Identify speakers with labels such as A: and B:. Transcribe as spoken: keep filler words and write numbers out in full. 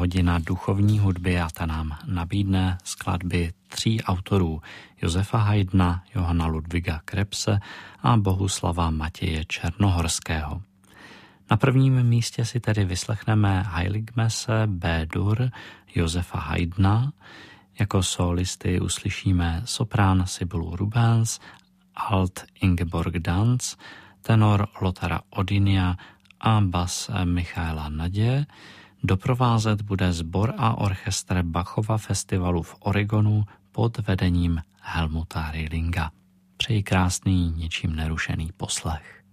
A: hodina duchovní hudby a ta nám nabídne skladby tří autorů: Josefa Haydna, Johana Ludwiga Krebse a Bohuslava Matěje Černohorského. Na prvním místě si tedy vyslechneme Heiligmesse B-dur Josefa Haydna. Jako solisty uslyšíme soprán Sibylu Rubens, alt Ingeborg Danz, tenor Lothara Odinia a bas Michaela Nadě. Doprovázet bude sbor a orchestr Bachova festivalu v Oregonu pod vedením Helmuta Rillinga. Přeji krásný, ničím nerušený poslech.